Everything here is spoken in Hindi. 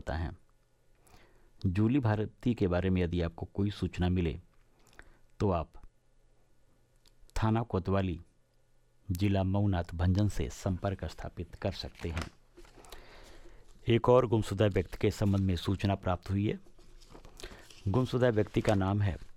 बताएं। जूली भारती के बारे में यदि आपको कोई सूचना मिले तो आप थाना कोतवाली, जिला मऊनाथ भंजन से संपर्क स्थापित कर सकते हैं। एक और गुमशुदा व्यक्ति के संबंध में सूचना प्राप्त हुई है। गुमशुदा व्यक्ति का नाम है